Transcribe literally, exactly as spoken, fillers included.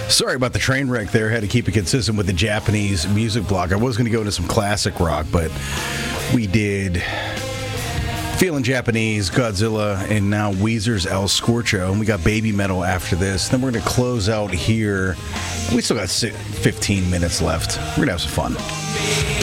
Sorry about the train wreck there. Had to keep it consistent with the Japanese music block. I was going to go into some classic rock, but we did Feeling Japanese, Godzilla, and now Weezer's El Scorcho. And we got Baby Metal after this. Then we're going to close out here. We still got fifteen minutes left. We're going to have some fun.